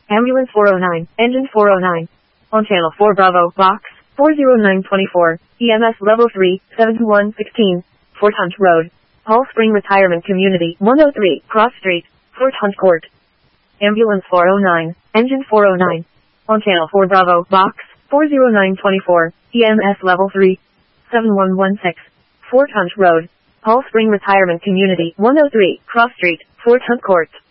Ambulance 409, Engine 409. On Channel 4 Bravo, Box 40924, EMS Level 3, 7116, Fort Hunt Road, Hall Spring Retirement Community, 103, Cross Street, Fort Hunt Court. Ambulance 409, Engine 409. On Channel 4 Bravo, Box 40924, EMS Level 3, 7116, Fort Hunt Road, Hall Spring Retirement Community, 103, Cross Street, Fort Hunt Court.